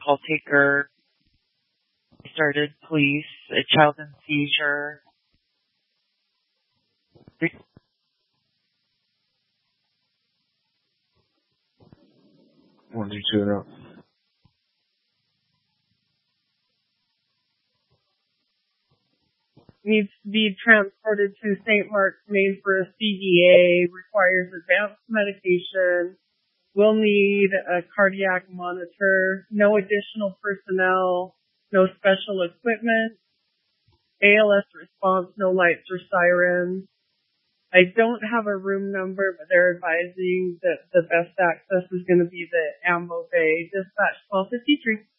call taker. Started police, a child in seizure. One, two, two, no. Needs to be transported to St. Mark's, Maine for a CVA, requires advanced medication, will need a cardiac monitor, no additional personnel, no special equipment, ALS response, no lights or sirens. I don't have a room number, but they're advising that the best access is going to be the Ambo Bay. Dispatch 1253.